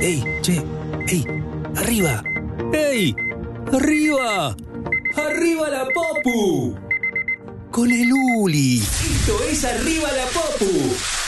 ¡Ey, che! ¡Ey! ¡Arriba! ¡Ey! ¡Arriba! ¡Arriba la Popu! ¡Con el Uli! Esto es Arriba la Popu.